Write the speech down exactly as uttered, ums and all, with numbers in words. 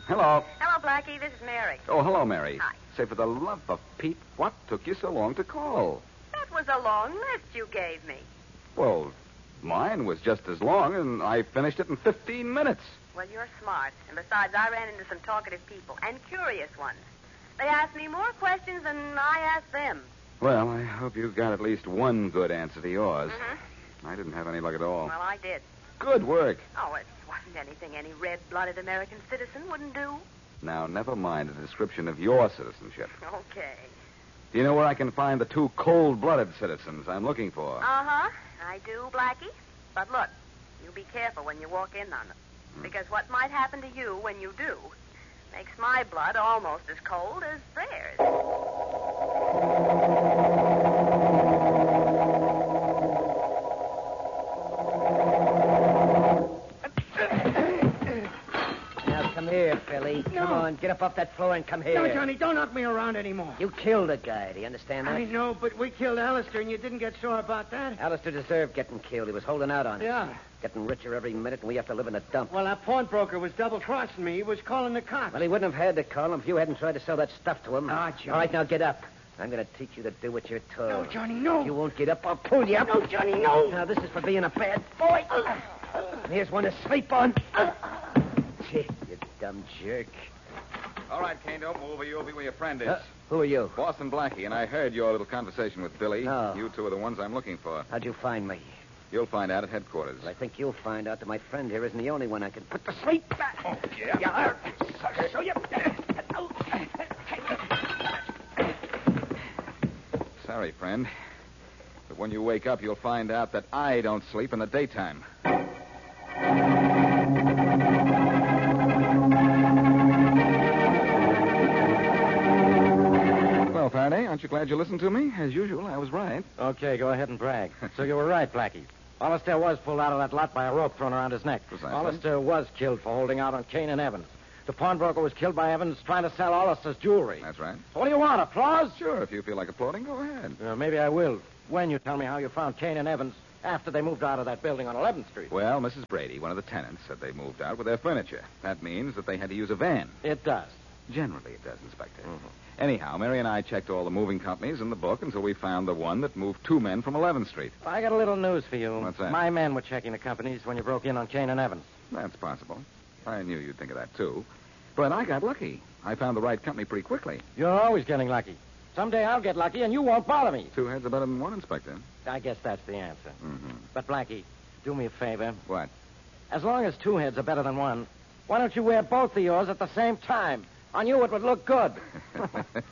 Hello. Hello, Blackie. This is Mary. Oh, hello, Mary. Hi. Say, for the love of Pete, what took you so long to call? That was a long list you gave me. Well, mine was just as long, and I finished it in fifteen minutes. Well, you're smart. And besides, I ran into some talkative people, and curious ones. They asked me more questions than I asked them. Well, I hope you got at least one good answer to yours. Mm-hmm. I didn't have any luck at all. Well, I did. Good work. Oh, it wasn't anything any red-blooded American citizen wouldn't do. Now, never mind the description of your citizenship. Okay. Do you know where I can find the two cold-blooded citizens I'm looking for? Uh-huh. I do, Blackie. But look, you be careful when you walk in on them. Hmm. Because what might happen to you when you do makes my blood almost as cold as theirs. Now, come here, Billy. No. Come on, get up off that floor and come here. No, Johnny, don't knock me around anymore. You killed a guy. Do you understand that? I know, but we killed Alistair, and you didn't get sore about that. Alistair deserved getting killed. He was holding out on us. Yeah. Getting richer every minute, and we have to live in a dump. Well, that pawnbroker was double-crossing me. He was calling the cops. Well, he wouldn't have had to call him if you hadn't tried to sell that stuff to him. Ah, Johnny. All right, now get up. I'm going to teach you to do what you're told. No, Johnny, no. If you won't get up, I'll pull you up. No, Johnny, no. Now, this is for being a bad boy. And here's one to sleep on. Gee, you dumb jerk. All right, Kane, don't move or you'll be where your friend is. Uh, who are you? Boston Blackie, and I heard your little conversation with Billy. Oh. You two are the ones I'm looking for. How'd you find me? You'll find out at headquarters. Well, I think you'll find out that my friend here isn't the only one I can put to sleep. Oh, yeah? Yeah. So you... Sorry, friend. But when you wake up, you'll find out that I don't sleep in the daytime. Well, Faraday, aren't you glad you listened to me? As usual, I was right. Okay, go ahead and brag. So you were right, Blackie. Hollister was pulled out of that lot by a rope thrown around his neck. Precisely. Hollister was killed for holding out on Kane and Evans. The pawnbroker was killed by Evans trying to sell Hollister's jewelry. That's right. So what do you want, applause? Sure, if you feel like applauding, go ahead. Uh, maybe I will. When you tell me how you found Kane and Evans after they moved out of that building on eleventh Street. Well, Missus Brady, one of the tenants, said they moved out with their furniture. That means that they had to use a van. It does. Generally, it does, Inspector. Mhm. Anyhow, Mary and I checked all the moving companies in the book until we found the one that moved two men from eleventh Street. I got a little news for you. What's that? My men were checking the companies when you broke in on Kane and Evans. That's possible. I knew you'd think of that, too. But I got lucky. I found the right company pretty quickly. You're always getting lucky. Someday I'll get lucky and you won't bother me. Two heads are better than one, Inspector. I guess that's the answer. Mm-hmm. But, Blackie, do me a favor. What? As long as two heads are better than one, why don't you wear both of yours at the same time? On you, it would look good.